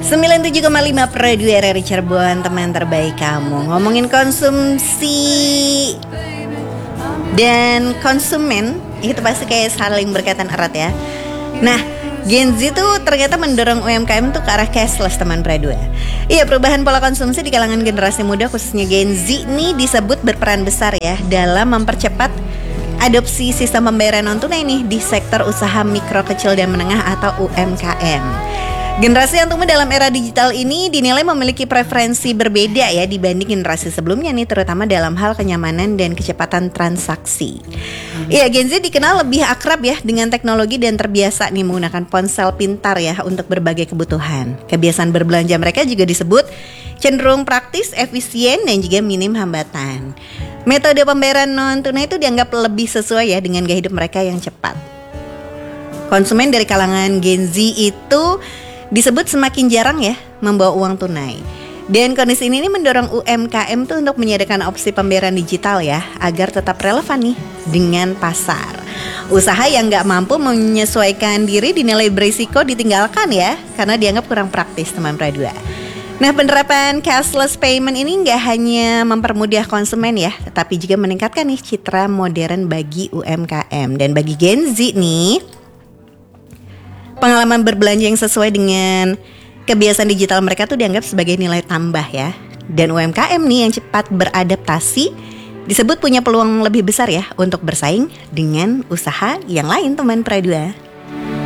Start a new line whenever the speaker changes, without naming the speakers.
97,5 Pro 2 RRI Cirebon, teman terbaik kamu. Ngomongin konsumsi dan konsumen, itu pasti kayak saling berkaitan erat ya. Nah, Gen Z tuh ternyata mendorong UMKM tuh ke arah cashless, teman Pro 2. Iya, perubahan pola konsumsi di kalangan generasi muda khususnya Gen Z nih disebut berperan besar ya dalam mempercepat adopsi sistem pembayaran non tunai nih di sektor usaha mikro, kecil dan menengah atau UMKM. Generasi yang tumbuh dalam era digital ini dinilai memiliki preferensi berbeda ya dibanding generasi sebelumnya nih, terutama dalam hal kenyamanan dan kecepatan transaksi. Iya, Gen Z dikenal lebih akrab ya dengan teknologi dan terbiasa nih menggunakan ponsel pintar ya untuk berbagai kebutuhan. Kebiasaan berbelanja mereka juga disebut cenderung praktis, efisien, dan juga minim hambatan. Metode pembayaran non tunai itu dianggap lebih sesuai ya dengan gaya hidup mereka yang cepat. Konsumen dari kalangan Gen Z itu disebut semakin jarang ya membawa uang tunai. Dan kondisi ini mendorong UMKM tuh untuk menyediakan opsi pembayaran digital ya agar tetap relevan nih dengan pasar. Usaha yang nggak mampu menyesuaikan diri dinilai berisiko ditinggalkan ya karena dianggap kurang praktis, teman Pradua. Nah, penerapan cashless payment ini nggak hanya mempermudah konsumen ya, tetapi juga meningkatkan nih citra modern bagi UMKM. Dan bagi Gen Z nih, pengalaman berbelanja yang sesuai dengan kebiasaan digital mereka tuh dianggap sebagai nilai tambah ya. Dan UMKM nih yang cepat beradaptasi disebut punya peluang lebih besar ya untuk bersaing dengan usaha yang lain, teman Pradua.